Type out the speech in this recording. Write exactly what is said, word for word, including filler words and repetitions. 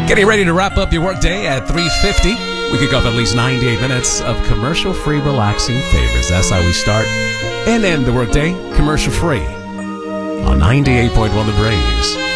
Getting ready to wrap up your workday at three fifty. We kick off at least ninety-eight minutes of commercial-free relaxing favorites. That's how we start and end the workday commercial-free on ninety-eight point one The Breeze.